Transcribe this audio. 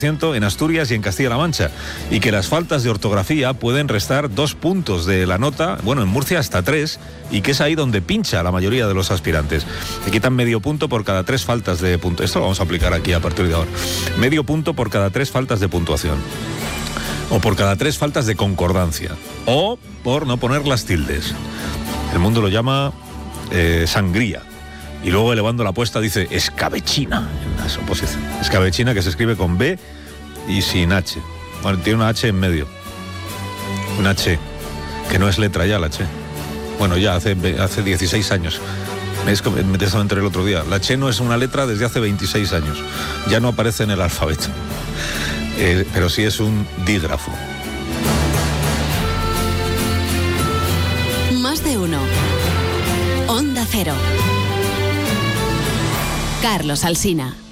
en Asturias y en Castilla-La Mancha, y que las faltas de ortografía pueden restar 2 puntos de la nota, bueno, en Murcia hasta 3, y que es ahí donde pincha la mayoría de los aspirantes. Te quitan medio punto por cada 3 faltas de punto. Esto lo vamos a aplicar aquí a partir de ahora. Medio punto por cada 3 faltas de puntuación. O por cada 3 faltas de concordancia. O por no poner las tildes. El mundo lo llama sangría. Y luego, elevando la apuesta, dice escabechina en las oposiciones. Escabechina, que se escribe con B y sin H. Bueno, tiene una H en medio. Una H, que no es letra ya la H. Bueno, ya hace 16 años. Me enteré el otro día. La H no es una letra desde hace 26 años. Ya no aparece en el alfabeto. Pero sí es un dígrafo. Más de uno. Onda Cero. Carlos Alsina.